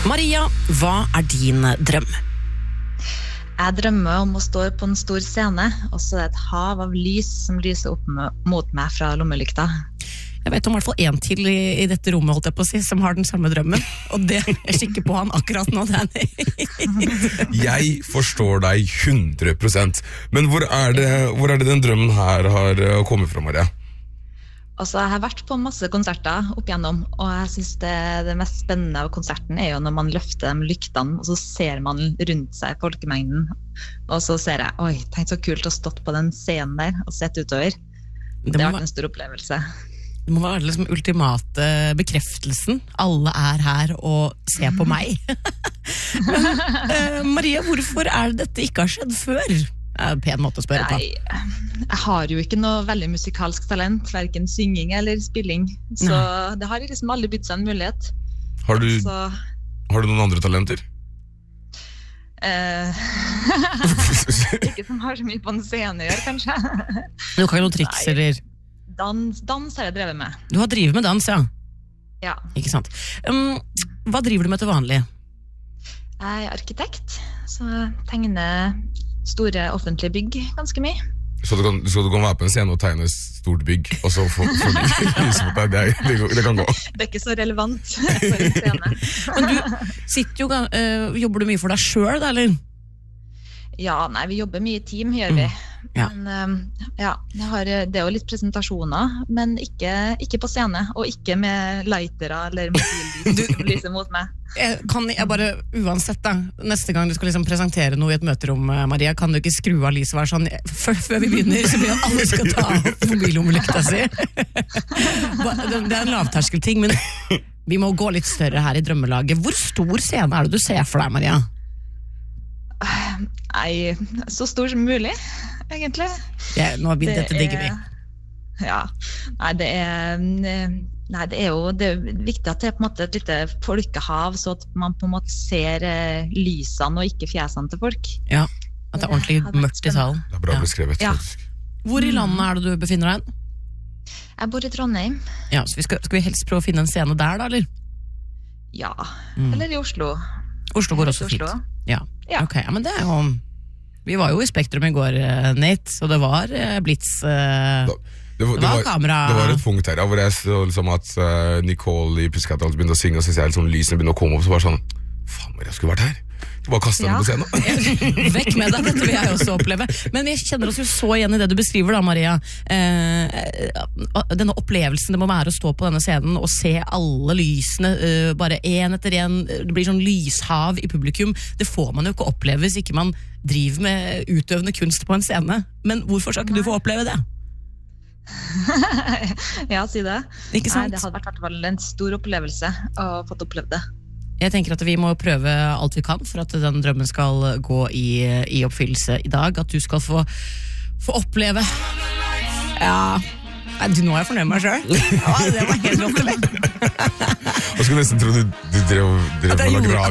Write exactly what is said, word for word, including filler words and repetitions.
Maria, hva er din drøm? Jeg drømmer om å stå på en stor scene, og så er det et hav av lys som lyser opp mot meg fra lommelykta. Jeg vet om i hvert fall en til i, i dette rommet, holdt jeg på å si, som har den samme drømmen, og det er sikker på han akkurat nå. Jeg forstår deg hundre prosent, men hvor er det, hvor er det den drømmen her har kommet fra, Maria? Altså, jeg har vært på masse konserter opp igjennom, og jeg synes det, det mest spennende av konserten er jo når man løfter de lyktene, og så ser man rundt seg folkemengden, og så ser jeg, oi, tenk så kult å stått på den scenen der, og sett utover. Det, det har vært en stor opplevelse. Det må være liksom ultimate bekreftelsen. Alle er her og ser på meg. Men, uh, Maria, hvorfor er det dette ikke har skjedd før? Det er en pen måte å spørre på. Nei, jeg har jo ikke noe veldig musikalsk talent, hverken synging eller spilling, så Nei. Det har liksom aldri bytt seg en mulighet. Har du, så, har du noen andre talenter? Eh, ikke som har så mye på en scene å gjøre, kanskje. Du kan jo noen triks, Nei. Eller? Dans, dans har jeg drevet med. Du har drivet med dans, ja? Ja. Ikke sant. Um, hva driver du med til vanlig? Jeg er arkitekt, så jeg tegner store offentlige bygg ganske mye. Så du kan, så du kan være på en scene og tegne stort bygg, og så få lyse mot deg, det, det, det kan gå. Det er ikke så relevant for en scene. Men du sitter jo, uh, jobber du mye for deg selv, da, eller? Ja, nei, vi jobber mye i team, gjør vi. Mm. Ja. Men um, ja, det, har, det er jo litt presentasjoner, men ikke, ikke på scene, og ikke med lightere eller mobillys som lyser mot meg. Jeg, kan jeg bare, uansett da, neste gang du skal liksom presentere noe i et møterom, Maria, kan du ikke skru av lyset og være sånn, før, før vi begynner, så blir alle skal ta opp mobilomlykta si. Det er en lavterskelting, men vi må gå litt større her i drømmelaget. Hvor stor scene er det du ser for deg, Maria? Nei, så stor som mulig, egentlig. Ja, nå har vi, dette digger vi. Ja, nei, det er... Nei, det er jo det er viktig at det er på en måte et lite folkehav, så at man på en måte ser eh, lysene og ikke fjesene til folk. Ja, at det er ordentlig det mørkt i salen. Det er bra beskrevet, ja. faktisk. Hvor i landet er det du befinner deg? Jeg bor i Trondheim. Ja, så vi skal, skal vi helst prøve å finne en scene der da, eller? Ja, mm. eller i Oslo. Oslo går også fint. Ja. Ja. Ok, ja, men det er jo... Vi var jo i Spektrum i går, Nate, så det var Blitz... Uh, da, det, var, det, var, kamera... det var et punkt her, hvor jeg så liksom at uh, Nicole i Pussycat begynte å synge, og så ser jeg liksom lysene begynne å komme opp, så var det sånn, faen, jeg skulle vært her. Du bare kastet ja. Den på scenen. Vekk med deg, dette vil jeg også oppleve. Men vi kjenner oss jo så igjen i det du beskriver da, Maria. Eh, denne opplevelsen det må være å stå på denne scenen og se alle lysene, eh, bare en etter en, det blir sånn lyshav i publikum. Det får man jo ikke oppleve hvis ikke man driver med utøvende kunst på en scene. Men hvorfor skal ikke du få oppleve det? Ja, si det. Ikke sant? Nei, det hadde vært i hvert fall en stor opplevelse å få oppleve det. Jeg tenker at vi må prøve alt vi kan for at den drømmen skal gå i, i oppfyllelse i dag. At du skal få, få oppleve. Ja, du, nå er jeg fornøyd med meg selv. Ja, det var helt lov til det. Jeg skulle nesten tro du, du drev, drev med å lage